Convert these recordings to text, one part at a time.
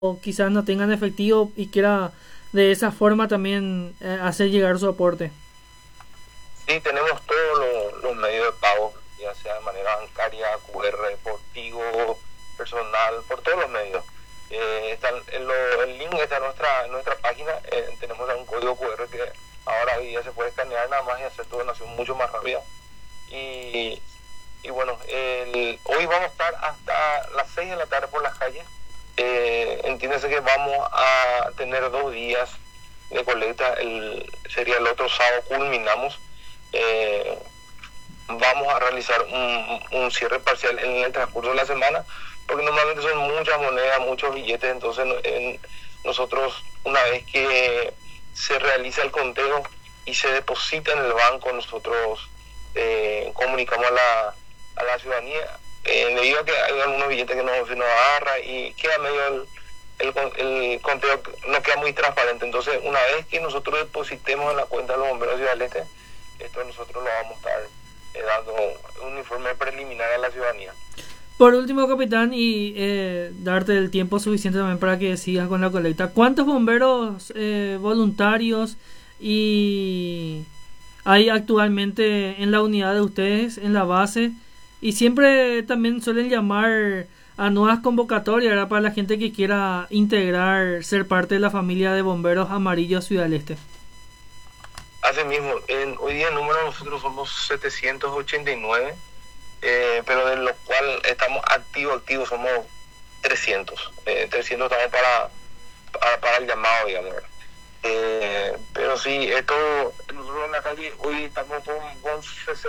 o quizás no tengan efectivo y quiera de esa forma también hacer llegar su aporte. Sí, tenemos todos los medios de pago, ya sea de manera bancaria, QR, por Tigo, personal, por todos los medios. El link está en nuestra página. Tenemos un código QR que ahora hoy día se puede escanear nada más y hacer tu donación mucho más rápida. Y bueno, hoy vamos a estar hasta las 6 de la tarde por las calles. Entiéndase que vamos a tener 2 días de colecta. Sería el otro sábado, culminamos. Vamos a realizar un cierre parcial en el transcurso de la semana, porque normalmente son muchas monedas, muchos billetes. Entonces nosotros, una vez que se realiza el conteo y se deposita en el banco, nosotros comunicamos a la ciudadanía, debido a que hay algunos billetes que no se nos agarra y queda medio el conteo no queda muy transparente. Entonces, una vez que nosotros depositemos en la cuenta de los bomberos de Ciudad del Este, esto nosotros lo vamos a estar dando un informe preliminar a la ciudadanía. Por último, capitán, y darte el tiempo suficiente también para que sigas con la colecta. ¿Cuántos bomberos voluntarios y hay actualmente en la unidad de ustedes, en la base? Y siempre también suelen llamar a nuevas convocatorias, ¿verdad?, para la gente que quiera integrar, ser parte de la familia de bomberos amarillos Ciudad del Este. Así mismo, hoy día el número nosotros somos 789, pero de los cuales estamos activos somos 300. 300 estamos para el llamado, digamos. Pero sí, nosotros en la calle hoy estamos con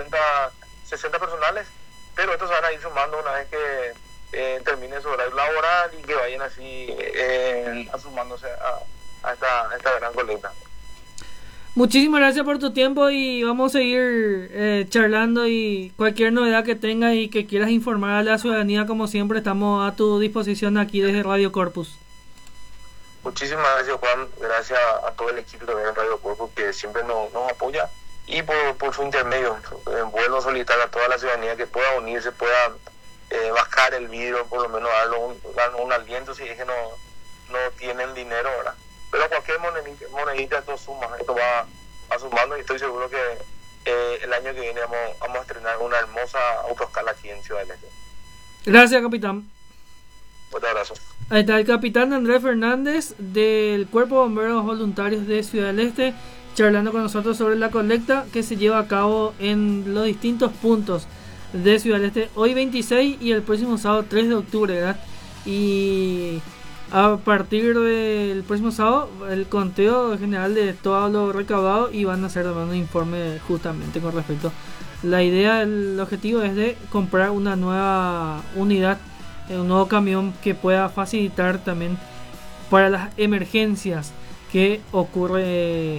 60 personales, pero estos van a ir sumando una vez que termine su horario laboral y que vayan así asumándose a esta gran colecta. Muchísimas gracias por tu tiempo y vamos a seguir charlando, y cualquier novedad que tengas y que quieras informar a la ciudadanía, como siempre, estamos a tu disposición aquí desde Radio Corpus. Muchísimas gracias, Juan. Gracias a todo el equipo de Radio Corpus que siempre nos apoya, y por su intermedio vuelvo a solicitar a toda la ciudadanía que pueda unirse, pueda bajar el vidrio, por lo menos darle un aliento si es que no tienen dinero, ¿verdad? Pero cualquier monedita esto suma, esto va sumando, y estoy seguro que el año que viene vamos a estrenar una hermosa autoescala aquí en Ciudad del Este. Gracias, capitán. Fuerte abrazo. Ahí está el capitán Andrés Fernández del Cuerpo de Bomberos Voluntarios de Ciudad del Este, charlando con nosotros sobre la colecta que se lleva a cabo en los distintos puntos de Ciudad del Este, hoy 26 y el próximo sábado 3 de octubre, ¿verdad? Y a partir del próximo sábado el conteo general de todo lo recaudado, y van a hacer también un informe justamente con respecto. La idea, el objetivo es de comprar una nueva unidad, un nuevo camión que pueda facilitar también para las emergencias que ocurre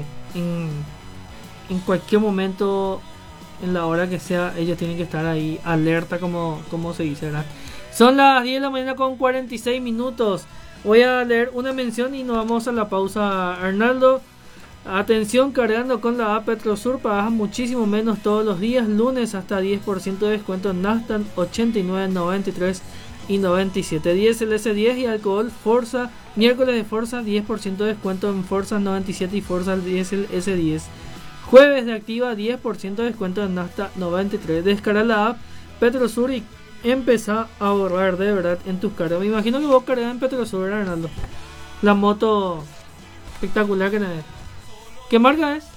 en cualquier momento, en la hora que sea. Ellos tienen que estar ahí alerta, como se dice, ¿verdad? Son las 10 de la mañana con 46 minutos. Voy a leer una mención y nos vamos a la pausa. Arnaldo, atención, cargando con la app Petrosur pagas muchísimo menos todos los días. Lunes hasta 10% de descuento en Nasdaq 89, 93 y 97. Diésel S10 y alcohol Forza. Miércoles de Forza 10% de descuento en Forza 97 y Forza Diesel S10. Jueves de Activa 10% de descuento en Nasdaq 93. Descarga la app Petrosur y empezá a ahorrar de verdad en tus cargas. Me imagino que vos cargas en Petrosur, Hernando. La moto espectacular que tenés. ¿Qué marca es?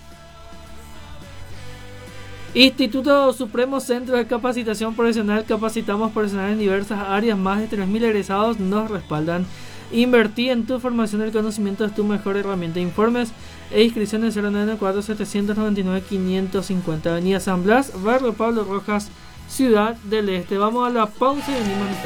Instituto Supremo Centro de Capacitación Profesional. Capacitamos profesionales en diversas áreas. Más de 3.000 egresados nos respaldan. Invertí en tu formación. El conocimiento es tu mejor herramienta. Informes e inscripciones 094 799 550. Avenida San Blas, Barrio Pablo Rojas, Ciudad del Este. Vamos a la pausa y venimos a mitad.